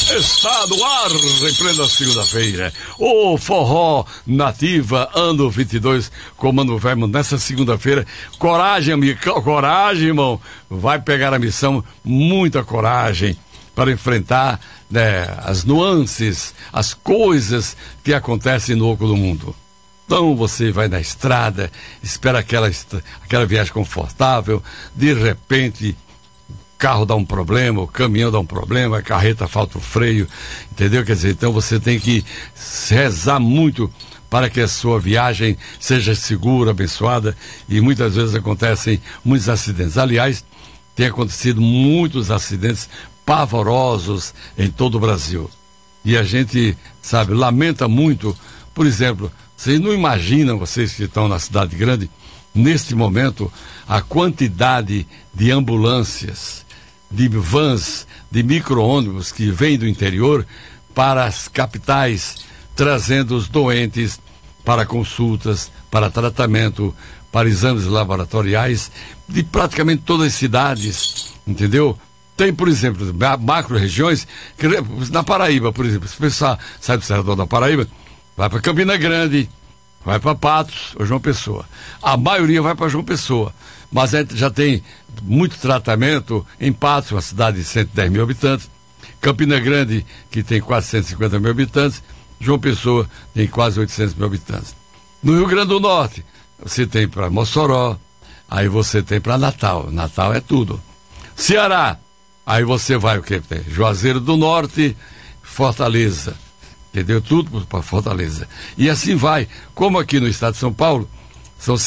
Está no ar, em plena segunda-feira, o Forró Nativa, ano 22, comando Vermo, nessa segunda-feira. Coragem, amigo, coragem, irmão. Vai pegar a missão, muita coragem para enfrentar, né, as nuances, as coisas que acontecem no oco do mundo. Então você vai na estrada, espera aquela viagem confortável, de repente o carro dá um problema, o caminhão dá um problema, a carreta falta o freio, entendeu? Quer dizer, então você tem que rezar muito para que a sua viagem seja segura, abençoada, e muitas vezes acontecem muitos acidentes. Aliás, tem acontecido muitos acidentes pavorosos em todo o Brasil. E a gente, sabe, lamenta muito. Por exemplo, vocês não imaginam, vocês que estão na cidade grande, neste momento, a quantidade de ambulâncias, de vans, de micro-ônibus que vêm do interior para as capitais, trazendo os doentes para consultas, para tratamento, para exames laboratoriais, de praticamente todas as cidades, entendeu? Tem, por exemplo, macro-regiões, na Paraíba, por exemplo, se o pessoal sai do Cerrado da Paraíba, vai para Campina Grande, vai para Patos ou João Pessoa. A maioria vai para João Pessoa, mas já tem muito tratamento em Patos, uma cidade de 110 mil habitantes, Campina Grande, que tem quase 150 mil habitantes, João Pessoa tem quase 800 mil habitantes. No Rio Grande do Norte, você tem para Mossoró, aí você tem para Natal. Natal é tudo. Ceará, aí você vai o que tem? Juazeiro do Norte, Fortaleza. Entendeu? Tudo para Fortaleza. E assim vai. Como aqui no estado de São Paulo, são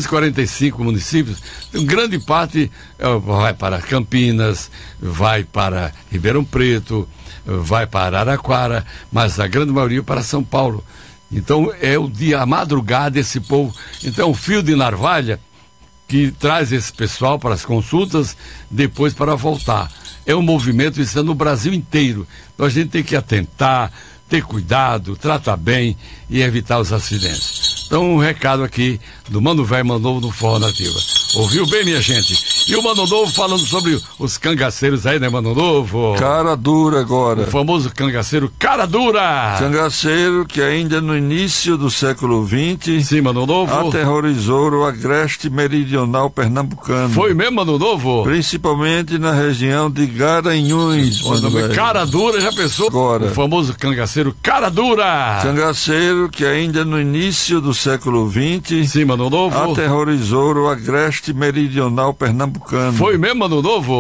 645 municípios, grande parte vai para Campinas, vai para Ribeirão Preto, vai para Araraquara, mas a grande maioria para São Paulo. Então é o dia, a madrugada desse povo. Então o fio de navalha que traz esse pessoal para as consultas, depois para voltar. É um movimento, isso é no Brasil inteiro. Então a gente tem que atentar, ter cuidado, tratar bem e evitar os acidentes. Então um recado aqui do Mano Velho, Mano Novo no Forró Nativa. Ouviu bem, minha gente? E o Mano Novo falando sobre os cangaceiros aí, né, Mano Novo? Cara dura agora. O famoso cangaceiro cara dura. Cangaceiro que ainda no início do século XX... Sim, Mano Novo. Aterrorizou o agreste meridional pernambucano. Foi mesmo, Mano Novo? Principalmente na região de Garanhuns. Cara dura, já pensou? Agora. O famoso cangaceiro cara dura. Cangaceiro que ainda no início do século XX... Sim, Mano Novo. Aterrorizou o agreste meridional pernambucano. Foi mesmo, Mano Novo?